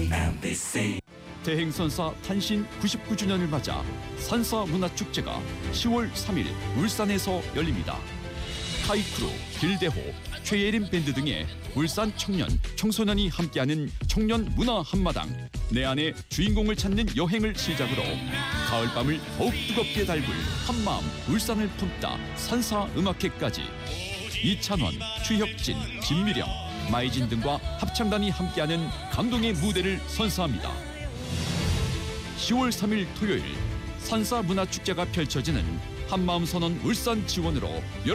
대행선사 탄신 99주년을 맞아 산사문화축제가 10월 3일 울산에서 열립니다. 카이크루, 길대호, 최예림 밴드 등의 울산 청년, 청소년이 함께하는 청년 문화 한마당, 내 안의 주인공을 찾는 여행을 시작으로 가을밤을 더욱 뜨겁게 달굴 한마음 울산을 품다 산사음악회까지 이찬원, 추혁진, 김미령, 마이진 등과 합창단이 함께하는 감동의 무대를 선사합니다. 10월 3일 토요일 산사문화축제가 펼쳐지는 한마음 선언 울산 지원으로